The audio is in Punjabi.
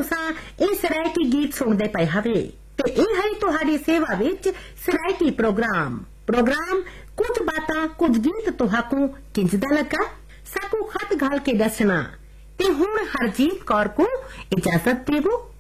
तुसां ਇਹ ਸਰਾਇਕੀ ਗੀਤ ਸੁਣਦੇ ਪਏ ਹਵੇ ਤੇ ਇਹ ਹੈ ਤੁਹਾਡੀ ਸੇਵਾ ਵਿੱਚ ਸਰਾਇਕੀ ਪ੍ਰੋਗਰਾਮ ਕੁਝ ਬਾਤਾਂ ਕੁਝ ਗੀਤ ਤੁਹਾਨੂੰ ਕਿੰਜਦਾ ਲੱਗਾ ਸਾਕੂ ਖਤ ਘਾਲ ਕੇ ਦੱਸਣਾ ਤੇ ਹੁਣ ਹਰਜੀਤ ਕੌਰ को इजाजत देवो।